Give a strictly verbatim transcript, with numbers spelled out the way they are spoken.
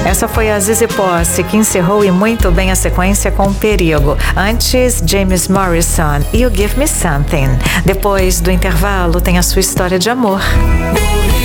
Essa foi a Zizi Posse, que encerrou e muito bem a sequência com Perigo. Antes, James Morrison, You Give Me Something. Depois do intervalo, tem a sua história de amor.